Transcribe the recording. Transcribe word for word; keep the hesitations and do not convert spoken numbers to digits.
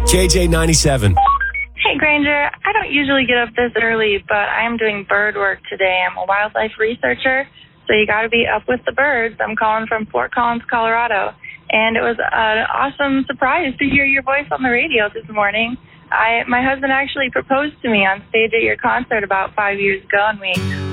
K J ninety-seven. Hey, Granger. I don't usually get up this early, but I'm doing bird work today. I'm a wildlife researcher, so you got to be up with the birds. I'm calling from Fort Collins, Colorado, and it was an awesome surprise to hear your voice on the radio this morning. I, my husband actually proposed to me on stage at your concert about five years ago, and we